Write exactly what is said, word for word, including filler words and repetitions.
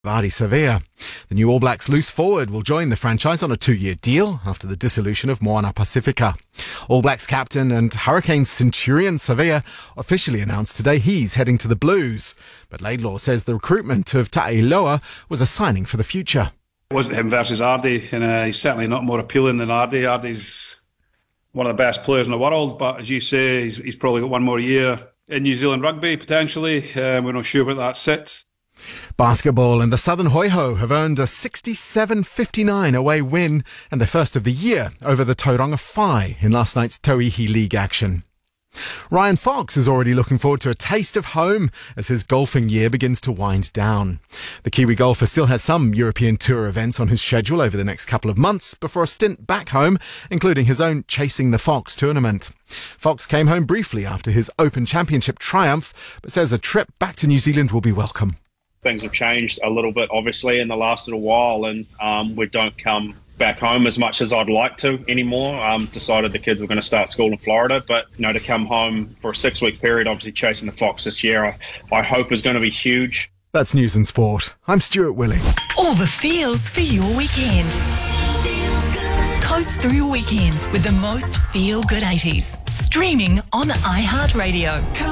Ardie Savea. The new All Blacks loose forward will join the franchise on a two-year deal after the dissolution of Moana Pacifica. All Blacks captain and Hurricanes centurion Savea officially announced today he's heading to the Blues. But Laidlaw says the recruitment of Ta'iloa was a signing for the future. It wasn't him versus Ardie, and uh, he's certainly not more appealing than Ardie. Ardie's one of the best players in the world, but as you say, he's, he's probably got one more year in New Zealand rugby, potentially. Uh, we're not sure where that sits. Basketball and the Southern Hoiho have earned a sixty-seven fifty-nine away win and their first of the year over the Tauranga Whai in last night's Tauihi League action. Ryan Fox is already looking forward to a taste of home as his golfing year begins to wind down. The Kiwi golfer still has some European Tour events on his schedule over the next couple of months before a stint back home, including his own Chasing the Fox tournament. Fox came home briefly after his Open Championship triumph, but says a trip back to New Zealand will be welcome. Things have changed a little bit, obviously, in the last little while, and um, we don't come back home as much as I'd like to anymore. Um, decided the kids were going to start school in Florida, but you know, to come home for a six-week period, obviously Chasing the Fox this year, I, I hope is going to be huge. That's News and Sport. I'm Stuart Willing. All the feels for your weekend. Coast through your weekend with the most feel-good eighties. Streaming on iHeartRadio.